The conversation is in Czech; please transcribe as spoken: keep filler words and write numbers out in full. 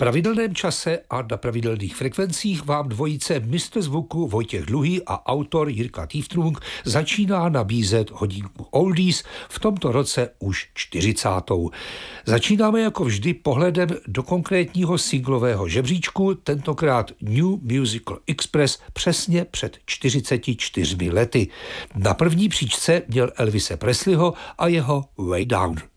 pravidelném čase a na pravidelných frekvencích vám dvojice mistr zvuku Vojtěch Dluhý a autor Jirka Týftrung začíná nabízet hodinku oldies, v tomto roce už čtyřicátou. Začínáme jako vždy pohledem do konkrétního singlového žebříčku, tentokrát New Musical Express přesně před čtyřiceti čtyřmi lety. Na první příčce měl Elvise Presleyho a jeho Way Down.